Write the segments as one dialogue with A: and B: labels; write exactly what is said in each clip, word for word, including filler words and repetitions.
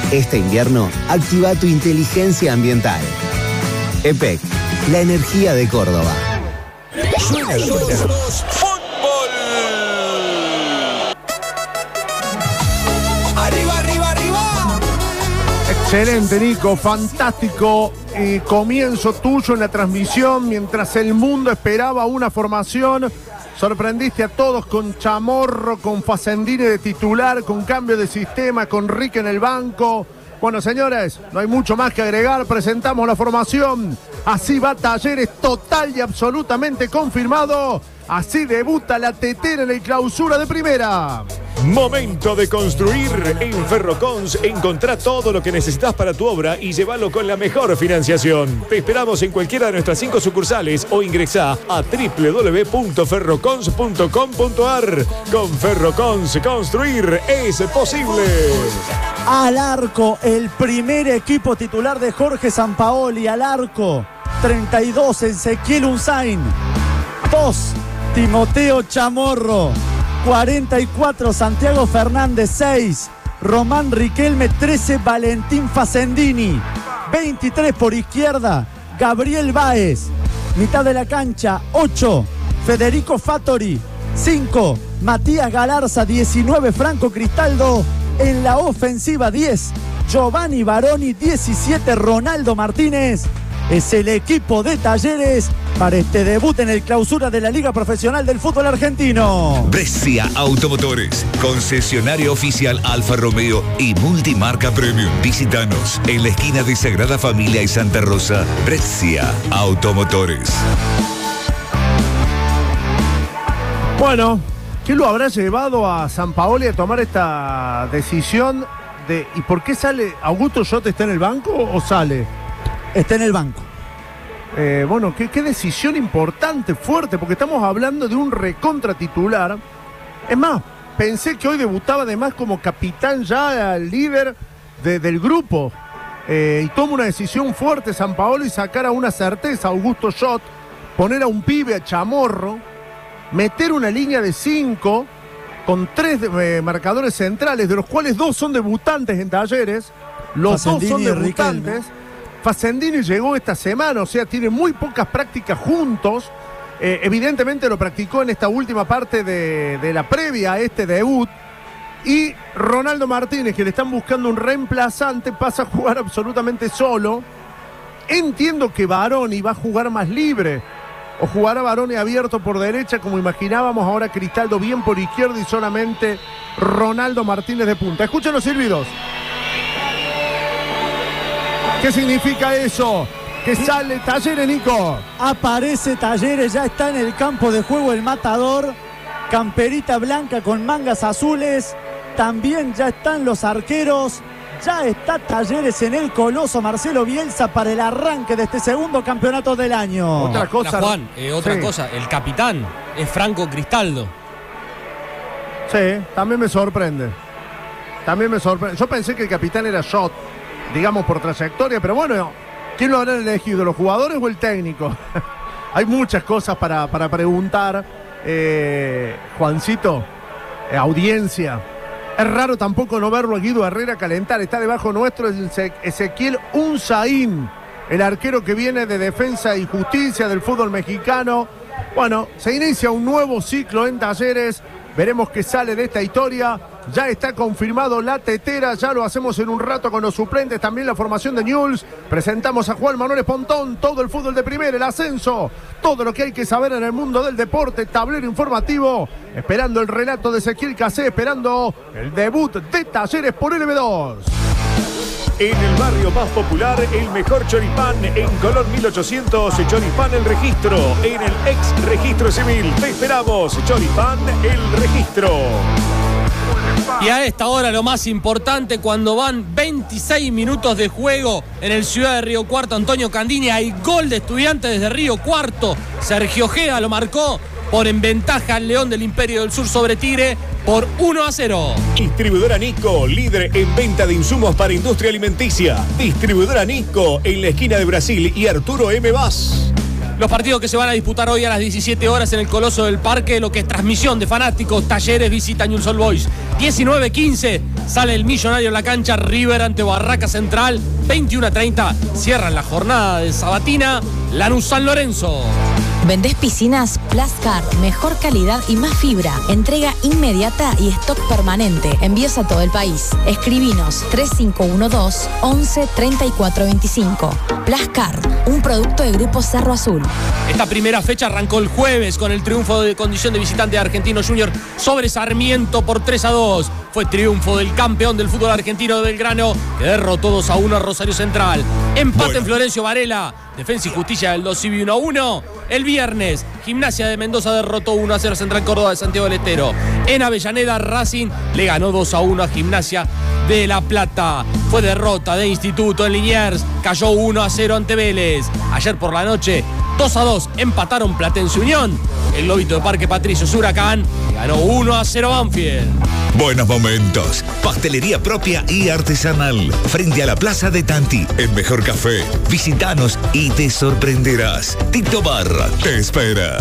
A: Este invierno, activa tu inteligencia ambiental. E P E C, la energía de Córdoba.
B: Suena, suena. ¡Fútbol! ¡Arriba, arriba, arriba!
C: Excelente, Nico, fantástico eh, comienzo tuyo en la transmisión. Mientras el mundo esperaba una formación, sorprendiste a todos con Chamorro, con Facendini de titular, con cambio de sistema, con Rique en el banco. Bueno, señores, no hay mucho más que agregar. Presentamos la formación. Así va Talleres, total y absolutamente confirmado. Así debuta la tetera en el clausura de primera.
B: Momento de construir. En Ferrocons encontrá todo lo que necesitas para tu obra y llévalo con la mejor financiación. Te esperamos en cualquiera de nuestras cinco sucursales o ingresá a doble u doble u doble u punto ferrocons punto com punto a r. Con Ferrocons, construir es posible.
D: Al arco, el primer equipo titular de Jorge Sampaoli. Al arco, treinta y dos, Ezequiel Unzain. dos, Timoteo Chamorro. cuarenta y cuatro, Santiago Fernández. seis, Román Riquelme. trece, Valentín Facendini. veintitrés por izquierda, Gabriel Báez. Mitad de la cancha, ocho, Federico Fattori. cinco, Matías Galarza. diecinueve, Franco Cristaldo. En la ofensiva, diez, Giovanni Baroni. diecisiete, Ronaldo Martínez. Es el equipo de Talleres para este debut en el clausura de la Liga Profesional del Fútbol Argentino.
E: Brescia Automotores, concesionario oficial Alfa Romeo y multimarca Premium. Visítanos en la esquina de Sagrada Familia y Santa Rosa. Brescia Automotores.
C: Bueno, ¿qué lo habrá llevado a Sampaoli a tomar esta decisión de ¿y por qué sale? ¿Augusto Schott está en el banco o sale?
D: Está en el banco.
C: Eh, bueno, ¿qué, qué decisión importante, fuerte, porque estamos hablando de un recontra titular. Es más, pensé que hoy debutaba además como capitán ya, líder de, del grupo. Eh, y toma una decisión fuerte Sampaoli, sacar a una certeza a Augusto Schott, poner a un pibe, a Chamorro, meter una línea de cinco con tres eh, marcadores centrales, de los cuales dos son debutantes en Talleres. Los Facendini dos son debutantes. Riquelme. Facendini llegó esta semana, o sea, tiene muy pocas prácticas juntos. Eh, evidentemente lo practicó en esta última parte de, de la previa a este debut. Y Ronaldo Martínez, que le están buscando un reemplazante, pasa a jugar absolutamente solo. Entiendo que Baroni va a jugar más libre, o jugará Baroni abierto por derecha, como imaginábamos. Ahora Cristaldo bien por izquierda y solamente Ronaldo Martínez de punta. Escuchen los silbidos. ¿Qué significa eso? Que sale Talleres, Nico.
D: Aparece Talleres, ya está en el campo de juego el matador. Camperita blanca con mangas azules. También ya están los arqueros. Ya está Talleres en el Coloso Marcelo Bielsa para el arranque de este segundo campeonato del año.
C: Otra cosa.
F: Juan, eh, otra
C: sí.
F: cosa, el capitán es Franco Cristaldo.
C: Sí, también me sorprende. También me sorprende. Yo pensé que el capitán era Schott, digamos por trayectoria, pero bueno, ¿quién lo habrá elegido? ¿Los jugadores o el técnico? Hay muchas cosas para, para preguntar. Eh, Juancito, eh, audiencia. Es raro tampoco no verlo a Guido Herrera calentar. Está debajo nuestro Ezequiel Unzain, el arquero que viene de Defensa y Justicia del fútbol mexicano. Bueno, se inicia un nuevo ciclo en Talleres. Veremos qué sale de esta historia. Ya está confirmado la tetera, ya lo hacemos en un rato con los suplentes, también la formación de Newell's. Presentamos a Juan Manuel Espontón, todo el fútbol de primera, el ascenso, todo lo que hay que saber en el mundo del deporte, tablero informativo, esperando el relato de Ezequiel Casé, esperando el debut de Talleres por L B dos.
B: En el barrio más popular, el mejor choripán en Colón mil ochocientos, Choripán El Registro, en el ex registro civil. Te esperamos, Choripán El Registro.
F: Y a esta hora lo más importante, cuando van veintiséis minutos de juego en el Ciudad de Río Cuarto, Antonio Candini, hay gol de Estudiantes desde Río Cuarto. Sergio Ojeda lo marcó, por en ventaja al León del Imperio del Sur sobre Tigre por uno a cero.
B: Distribuidora Nico, líder en venta de insumos para industria alimenticia. Distribuidora Nico, en la esquina de Brasil y Arturo M. Vaz.
F: Los partidos que se van a disputar hoy a las diecisiete horas en el Coloso del Parque, lo que es transmisión de fanáticos, Talleres visita Newell's Old Boys. diecinueve quince sale el Millonario en la cancha, River ante Barraca Central. veintiuno a treinta cierran la jornada de sabatina, Lanús San Lorenzo.
G: ¿Vendés piscinas? Plascar, mejor calidad y más fibra. Entrega inmediata y stock permanente. Envíos a todo el país. Escribinos tres cinco uno dos, once, treinta y cuatro veinticinco. Plascar, un producto de Grupo Cerro Azul.
F: Esta primera fecha arrancó el jueves con el triunfo de condición de visitante de Argentino Junior sobre Sarmiento por tres a dos. Fue triunfo del campeón del fútbol argentino de Belgrano, que derrotó dos a uno a Rosario Central. Empate bueno. en Florencio Varela. Defensa y Justicia del dos Civi uno a uno. El viernes, Gimnasia de Mendoza derrotó uno a cero Central Córdoba de Santiago del Estero. En Avellaneda, Racing le ganó dos a uno a Gimnasia de La Plata. Fue derrota de Instituto en Liniers. Cayó uno a cero ante Vélez. Ayer por la noche, dos a dos empataron Platense Unión. El Globito de Parque Patricios Huracán ganó uno a cero Banfield.
E: Buenos momentos. Pastelería propia y artesanal. Frente a la Plaza de Tanti. El mejor café. Visítanos y te sorprenderás. Tito Barra te espera.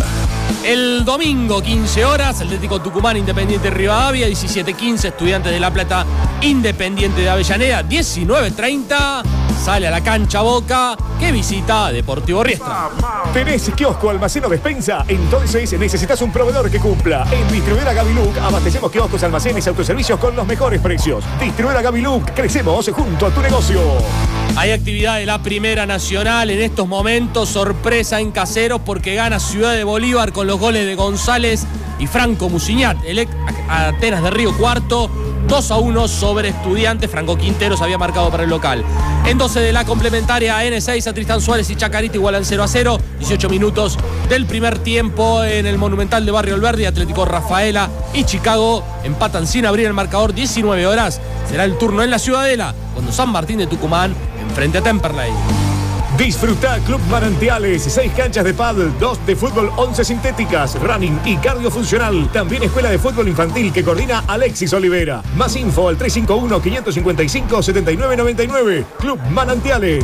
F: El domingo, quince horas, Atlético Tucumán, Independiente Rivadavia. diecisiete quince, Estudiantes de La Plata, Independiente de Avellaneda. diecinueve treinta, sale a la cancha Boca, que visita Deportivo Riestra.
B: ¿Tenés kiosco, almacén o despensa? Entonces necesitas un proveedor que cumpla. En Distribuidora Gaviluc abastecemos kioscos, almacenes y autoservicios con los mejores precios. Distribuidora Gaviluc, crecemos junto a tu negocio.
F: Hay actividad de la Primera Nacional en estos momentos, sorpresa en Caseros porque gana Ciudad de Bolívar con los goles de González y Franco Musiñat. El Atenas de Río Cuarto, dos a uno sobre Estudiantes. Franco Quinteros había marcado para el local. En doce de la complementaria, N seis, a Tristán Suárez y Chacarita igualan cero a cero. dieciocho minutos del primer tiempo en el Monumental de Barrio Alberdi. Atlético Rafaela y Chicago empatan sin abrir el marcador. diecinueve horas será el turno en la Ciudadela, cuando San Martín de Tucumán enfrente a Temperley.
B: Disfruta Club Manantiales, seis canchas de pádel, dos de fútbol, once sintéticas, running y cardio funcional. También escuela de fútbol infantil que coordina Alexis Olivera. Más info al tres cinco uno, cinco cinco cinco, siete nueve nueve nueve. Club Manantiales.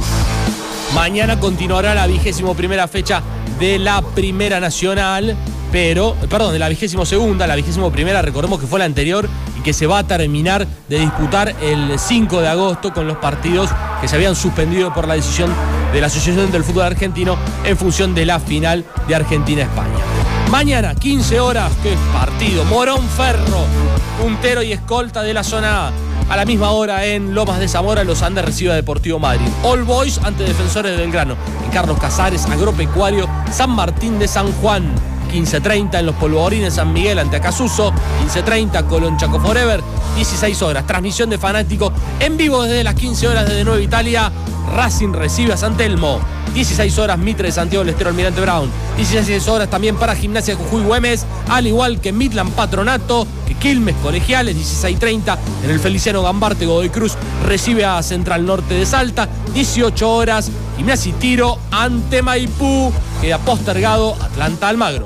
F: Mañana continuará la vigésimo primera fecha de la Primera Nacional, pero, perdón, de la vigésimo segunda, la vigésimo primera, recordemos que fue la anterior y que se va a terminar de disputar el cinco de agosto con los partidos que se habían suspendido por la decisión de la Asociación del Fútbol Argentino en función de la final de Argentina-España. Mañana, quince horas, qué partido. Morón Ferro, puntero y escolta de la zona A. A la misma hora en Lomas de Zamora, Los Andes recibe a Deportivo Madrid. All Boys ante Defensores de Belgrano. En Carlos Casares, Agropecuario, San Martín de San Juan. quince treinta en Los Polvorines, San Miguel ante Acasuso. quince treinta, Colón Chaco Forever. dieciséis horas, transmisión de Fanático en vivo desde las quince horas desde Nueva Italia. Racing recibe a San Telmo. dieciséis horas, Mitre de Santiago del Estero, Almirante Brown. dieciséis horas también para Gimnasia Jujuy Güemes, al igual que Midland Patronato, que Quilmes Colegiales. dieciséis treinta en el Feliciano Gambarte, Godoy Cruz recibe a Central Norte de Salta. dieciocho horas, Gimnasia y Tiro ante Maipú, queda postergado Atlanta Almagro.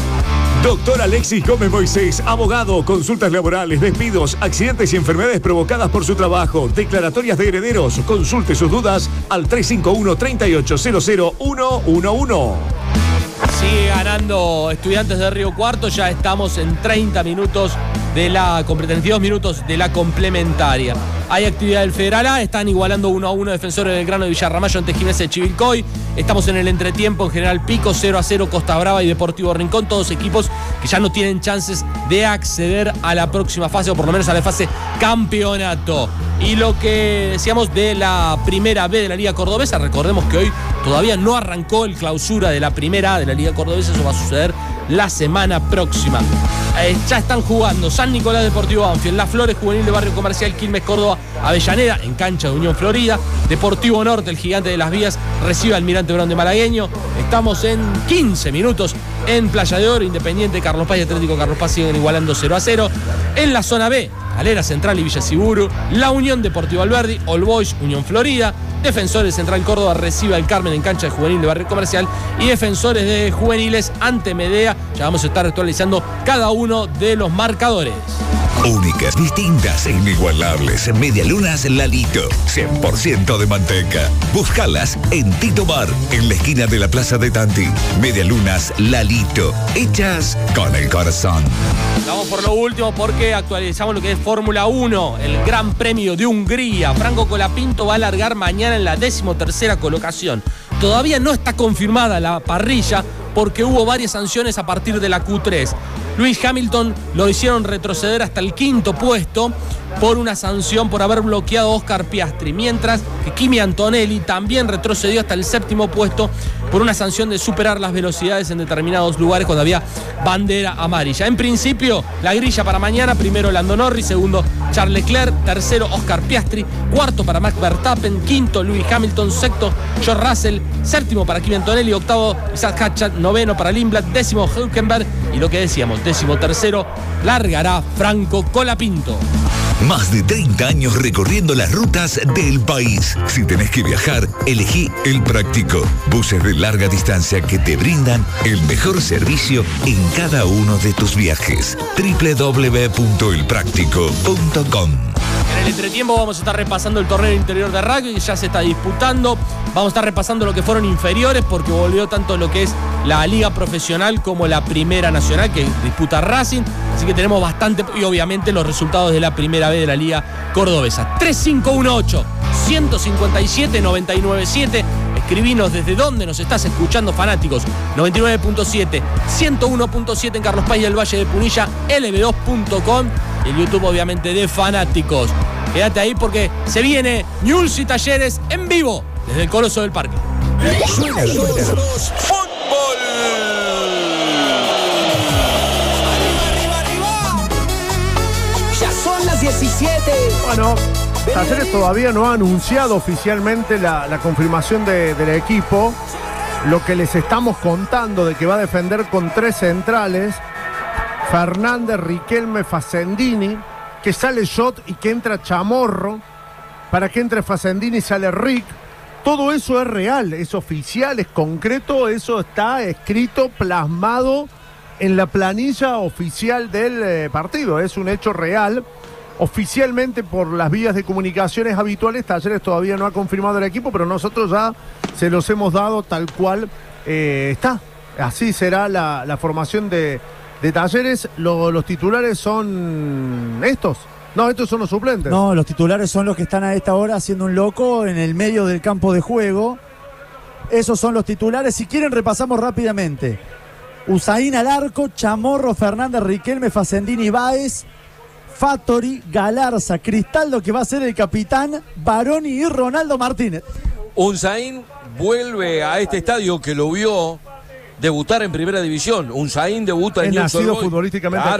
B: Doctor Alexis Gómez Moisés, abogado, consultas laborales, despidos, accidentes y enfermedades provocadas por su trabajo, declaratorias de herederos. Consulte sus dudas al tres cinco uno, tres ocho cero cero uno uno uno.
F: Sigue ganando Estudiantes de Río Cuarto, ya estamos en treinta minutos de la treinta y dos minutos de la complementaria. Hay actividad del Federal A, están igualando uno a uno Defensores del Grano de Villarramayo ante Gimnasia de Chivilcoy. Estamos en el entretiempo en General Pico, cero a cero Costa Brava y Deportivo Rincón, todos equipos que ya no tienen chances de acceder a la próxima fase, o por lo menos a la fase campeonato. Y lo que decíamos de la primera B de la Liga Cordobesa, recordemos que hoy todavía no arrancó el clausura de la primera A de la Liga Cordobesa, eso va a suceder la semana próxima. Eh, ya están jugando San Nicolás Deportivo Banfield, Las Flores Juvenil de Barrio Comercial, Quilmes Córdoba, Avellaneda en cancha de Unión Florida. Deportivo Norte, el Gigante de las Vías, recibe al Almirante Brown de Malagueño. Estamos en quince minutos en Playa de Oro, Independiente, Carlos Paz y Atlético Carlos Paz siguen igualando cero a cero. En la zona B, Calera Central y Villa Siburu, La Unión Deportiva Alberdi, All Boys, Unión Florida. Defensores Central Córdoba recibe al Carmen en cancha de Juvenil de Barrio Comercial, y Defensores de Juveniles ante Medea. Ya vamos a estar actualizando cada uno de los marcadores.
E: Únicas, distintas e inigualables. Medialunas Lalito, cien por ciento de manteca. Búscalas en Tito Bar, en la esquina de la Plaza de Tanti. Medialunas Lalito, hechas con el corazón.
F: Vamos por lo último porque actualizamos lo que es Fórmula uno, el Gran Premio de Hungría. Franco Colapinto va a largar mañana en la decimotercera colocación. Todavía no está confirmada la parrilla porque hubo varias sanciones a partir de la Q tres. Lewis Hamilton lo hicieron retroceder hasta el quinto puesto por una sanción por haber bloqueado a Oscar Piastri, mientras que Kimi Antonelli también retrocedió hasta el séptimo puesto por una sanción de superar las velocidades en determinados lugares cuando había bandera amarilla. En principio, la grilla para mañana: primero Lando Norris, segundo Charles Leclerc, tercero Oscar Piastri, cuarto para Max Verstappen, quinto Lewis Hamilton, sexto George Russell, séptimo para Kimi Antonelli, octavo Isaac Hatchett, noveno para Lindblad, décimo Hülkenberg y lo que decíamos, décimo tercero largará Franco Colapinto.
E: Más de treinta años recorriendo las rutas del país. Si tenés que viajar, elegí El Práctico. Buses de larga distancia que te brindan el mejor servicio en cada uno de tus viajes. doble u doble u doble u punto el práctico punto com.
F: En el entretiempo vamos a estar repasando el torneo interior de rugby que ya se está disputando. Vamos a estar repasando lo que fueron inferiores porque volvió tanto lo que es la liga profesional como la primera nacional que disputa Racing. Así que tenemos bastante y obviamente los resultados de la primera vez de la liga cordobesa. tres cinco uno ocho, uno cinco siete, nueve nueve siete. Escribinos desde dónde nos estás escuchando, fanáticos. noventa y nueve punto siete, ciento uno punto siete en Carlos Paz y el Valle de Punilla, L B dos punto com y el YouTube obviamente de Fanáticos. Quédate ahí porque se viene Newell's y Talleres en vivo desde el Coloso del Parque.
E: Suena, suena.
H: ¡Fútbol!
I: Ya son las diecisiete.
C: Bueno, Talleres todavía no ha anunciado oficialmente la, la confirmación de, del equipo. Lo que les estamos contando de que va a defender con tres centrales: Fernández, Riquelme, Facendini, que sale Shot y que entra Chamorro. Para que entre Facendini sale Rick. Todo eso es real, es oficial, es concreto, eso está escrito, plasmado en la planilla oficial del eh, partido. Es un hecho real. Oficialmente, por las vías de comunicaciones habituales, Talleres todavía no ha confirmado el equipo, pero nosotros ya se los hemos dado tal cual eh, está. Así será la, la formación de, de Talleres. Lo, los titulares son estos. No, estos son los suplentes.
D: No, los titulares son los que están a esta hora haciendo un loco en el medio del campo de juego. Esos son los titulares. Si quieren, repasamos rápidamente. Usain al arco, Chamorro, Fernández, Riquelme, Facendini, Báez, Fattori, Galarza, Cristaldo, que va a ser el capitán, Baroni y Ronaldo Martínez.
H: Unzaín vuelve a este estadio que lo vio debutar en primera división. Unzaín debuta en
C: Es
H: Newell's
C: nacido
H: Old Boys.
C: futbolísticamente.
H: Claro.